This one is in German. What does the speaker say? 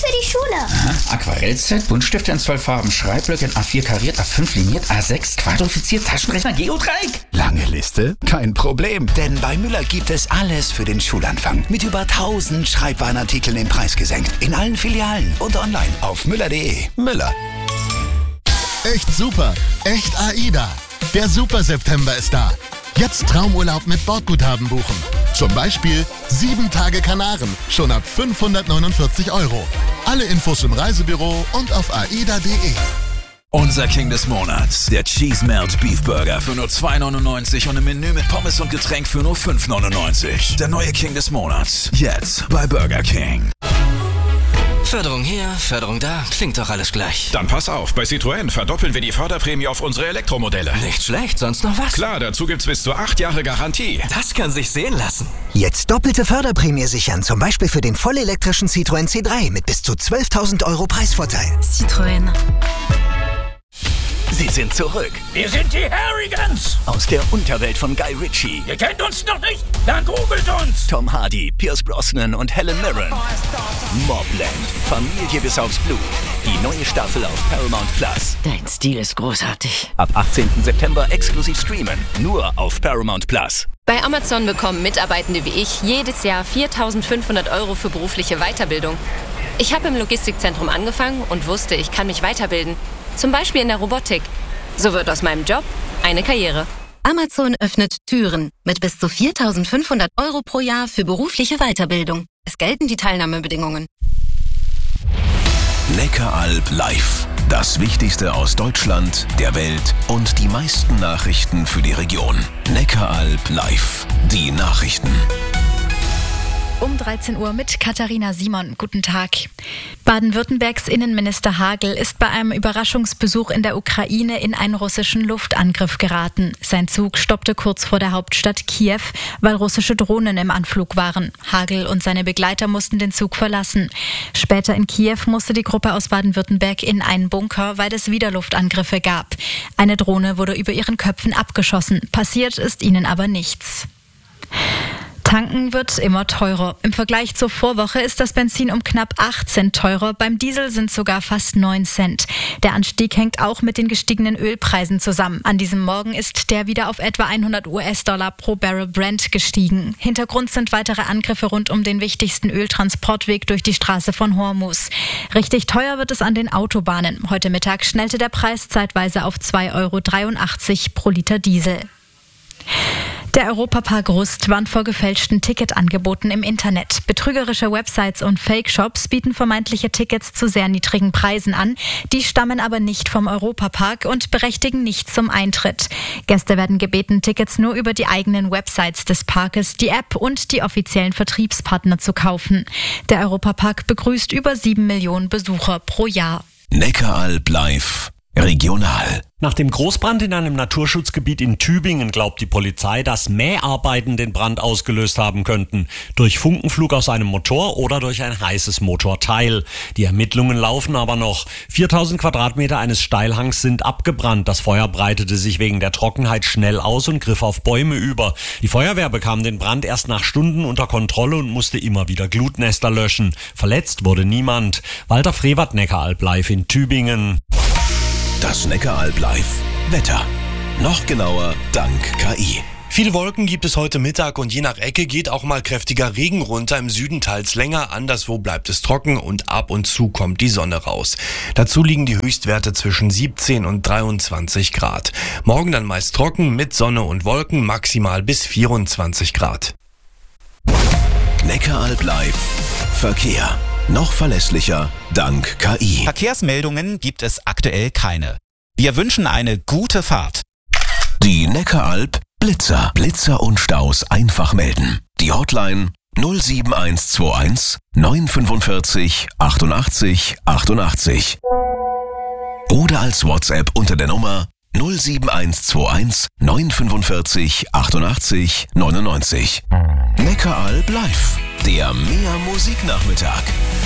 für die Schule. Aha. Aquarellset, Buntstifte in 12 Farben, Schreibblöcke in A4 kariert, A5 liniert, A6 quadrifiziert, Taschenrechner, Geodreieck. Lange Liste? Kein Problem, denn bei Müller gibt es alles für den Schulanfang. Mit über 1000 Schreibwarenartikeln den Preis gesenkt. In allen Filialen und online auf müller.de. Müller. Echt super, echt AIDA. Der Super September ist da. Jetzt Traumurlaub mit Bordguthaben buchen. Zum Beispiel 7 Tage Kanaren, schon ab 549 €. Alle Infos im Reisebüro und auf aida.de. Unser King des Monats, der Cheese Melt Beef Burger für nur 2,99 und im Menü mit Pommes und Getränk für nur 5,99. Der neue King des Monats, jetzt bei Burger King. Förderung hier, Förderung da, klingt doch alles gleich. Dann pass auf, bei Citroën verdoppeln wir die Förderprämie auf unsere Elektromodelle. Nicht schlecht, sonst noch was? Klar, dazu gibt's bis zu 8 Jahre Garantie. Das kann sich sehen lassen. Jetzt doppelte Förderprämie sichern, zum Beispiel für den vollelektrischen Citroën C3 mit bis zu 12.000 € Preisvorteil. Citroën. Sie sind zurück. Wir sind die Harrigans. Aus der Unterwelt von Guy Ritchie. Ihr kennt uns noch nicht? Dann googelt uns. Tom Hardy, Pierce Brosnan und Helen Mirren. Mobland, Familie bis aufs Blut. Die neue Staffel auf Paramount Plus. Dein Stil ist großartig. Ab 18. September exklusiv streamen. Nur auf Paramount Plus. Bei Amazon bekommen Mitarbeitende wie ich jedes Jahr 4.500 € für berufliche Weiterbildung. Ich habe im Logistikzentrum angefangen und wusste, ich kann mich weiterbilden. Zum Beispiel in der Robotik. So wird aus meinem Job eine Karriere. Amazon öffnet Türen mit bis zu 4.500 € pro Jahr für berufliche Weiterbildung. Es gelten die Teilnahmebedingungen. Neckaralb live. Das Wichtigste aus Deutschland, der Welt und die meisten Nachrichten für die Region. Neckaralb live. Die Nachrichten. Um 13 Uhr mit Katharina Simon. Guten Tag. Baden-Württembergs Innenminister Hagel ist bei einem Überraschungsbesuch in der Ukraine in einen russischen Luftangriff geraten. Sein Zug stoppte kurz vor der Hauptstadt Kiew, weil russische Drohnen im Anflug waren. Hagel und seine Begleiter mussten den Zug verlassen. Später in Kiew musste die Gruppe aus Baden-Württemberg in einen Bunker, weil es wieder Luftangriffe gab. Eine Drohne wurde über ihren Köpfen abgeschossen. Passiert ist ihnen aber nichts. Tanken wird immer teurer. Im Vergleich zur Vorwoche ist das Benzin um knapp 8 Cent teurer. Beim Diesel sind sogar fast 9 Cent. Der Anstieg hängt auch mit den gestiegenen Ölpreisen zusammen. An diesem Morgen ist der wieder auf etwa 100 US-Dollar pro Barrel Brent gestiegen. Hintergrund sind weitere Angriffe rund um den wichtigsten Öltransportweg durch die Straße von Hormuz. Richtig teuer wird es an den Autobahnen. Heute Mittag schnellte der Preis zeitweise auf 2,83 € pro Liter Diesel. Der Europapark Rust warnt vor gefälschten Ticketangeboten im Internet. Betrügerische Websites und Fake-Shops bieten vermeintliche Tickets zu sehr niedrigen Preisen an. Die stammen aber nicht vom Europapark und berechtigen nicht zum Eintritt. Gäste werden gebeten, Tickets nur über die eigenen Websites des Parkes, die App und die offiziellen Vertriebspartner zu kaufen. Der Europapark begrüßt über 7 Millionen Besucher pro Jahr. Neckaralb live. Regional. Nach dem Großbrand in einem Naturschutzgebiet in Tübingen glaubt die Polizei, dass Mäharbeiten den Brand ausgelöst haben könnten. Durch Funkenflug aus einem Motor oder durch ein heißes Motorteil. Die Ermittlungen laufen aber noch. 4.000 Quadratmeter eines Steilhangs sind abgebrannt. Das Feuer breitete sich wegen der Trockenheit schnell aus und griff auf Bäume über. Die Feuerwehr bekam den Brand erst nach Stunden unter Kontrolle und musste immer wieder Glutnester löschen. Verletzt wurde niemand. Walter Frevert, Neckaralb live in Tübingen. Das Neckaralb live. Wetter. Noch genauer dank KI. Viele Wolken gibt es heute Mittag und je nach Ecke geht auch mal kräftiger Regen runter. Im Süden teils länger, anderswo bleibt es trocken und ab und zu kommt die Sonne raus. Dazu liegen die Höchstwerte zwischen 17 und 23 Grad. Morgen dann meist trocken mit Sonne und Wolken, maximal bis 24 Grad. Neckaralb live. Verkehr. Noch verlässlicher dank KI. Verkehrsmeldungen gibt es aktuell keine. Wir wünschen eine gute Fahrt. Die Neckaralb Blitzer. Blitzer und Staus einfach melden. Die Hotline 07121 945 88 88. Oder als WhatsApp unter der Nummer 07121 945 88 99. Neckaralb live. Der Mehr Musiknachmittag.